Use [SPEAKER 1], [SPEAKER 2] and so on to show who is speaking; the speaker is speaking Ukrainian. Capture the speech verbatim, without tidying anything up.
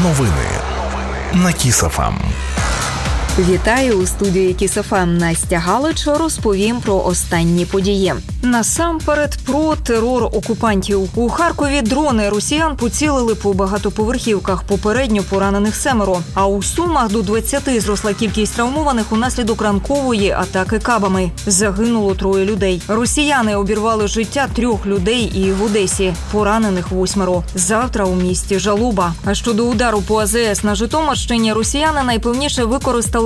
[SPEAKER 1] Новини на Кіс-ФМ.
[SPEAKER 2] Вітаю, у студії Кіс-ФМ Настя Галич. Розповім про останні події. Насамперед про терор окупантів. У Харкові дрони росіян поцілили по багатоповерхівках, попередньо поранених семеро. А у Сумах до двадцяти зросла кількість травмованих унаслідок ранкової атаки кабами. Загинуло троє людей. Росіяни обірвали життя трьох людей і в Одесі. Поранених восьмеро. Завтра у місті жалоба. А щодо удару по АЗС на Житомирщині, росіяни найпевніше використали